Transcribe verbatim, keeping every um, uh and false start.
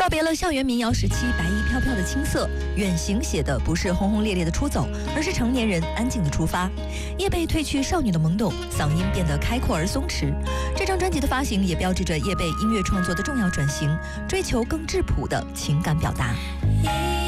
别了校园民谣时期白衣飘飘的青涩，远行写的不是轰轰烈烈的出走，而是成年人安静的出发。叶蓓褪去少女的懵懂，嗓音变得开阔而松弛。这张专辑的发行也标志着叶蓓音乐创作的重要转型，追求更质朴的情感表达。